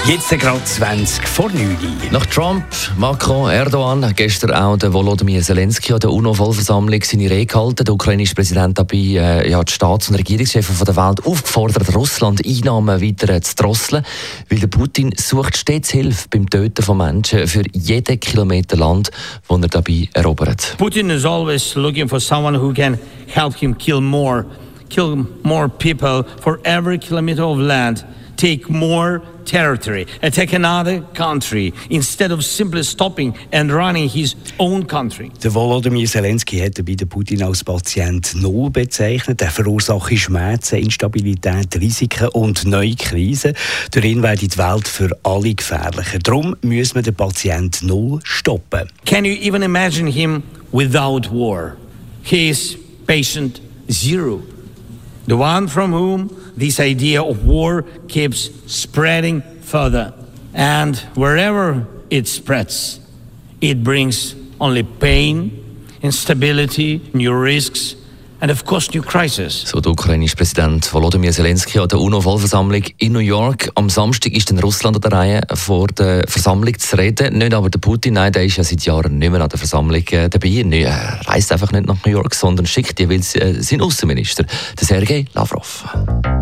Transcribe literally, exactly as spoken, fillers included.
Jetzt gerade zwanzig vor neun. Nach Trump, Macron, Erdogan hat gestern auch der Volodymyr Zelensky an der UNO-Vollversammlung seine Rede gehalten. Der ukrainische Präsident dabei äh, ja, die Staats- und Regierungschefs der Welt aufgefordert, Russland Einnahmen weiter zu drosseln, weil der Putin sucht stets Hilfe beim Töten von Menschen für jeden Kilometer Land, den er dabei erobert. Putin is always looking for someone who can help him kill more, kill more people for every kilometer of land, take more territory, attack another country, instead of simply stopping and running his own country. Der Volodymyr Zelensky hat dabei den Putin als Patient Null bezeichnet. Er verursache Schmerzen, Instabilität, Risiken und neue Krisen. Durch ihn werde die Welt für alle gefährlicher. Darum muss man den Patient Null stoppen. Can you even imagine him without war? He is patient zero. The one from whom this idea of war keeps spreading further. And wherever it spreads, it brings only pain, instability, new risks, and of course new crises. So der ukrainische Präsident Volodymyr Zelensky an der UNO-Vollversammlung in New York. Am Samstag ist dann Russland an der Reihe, vor der Versammlung zu reden. Nicht aber der Putin, nein, der ist ja seit Jahren nicht mehr an der Versammlung äh, dabei. Er reist einfach nicht nach New York, sondern schickt jeweils äh, seinen Außenminister, den Sergei Lavrov.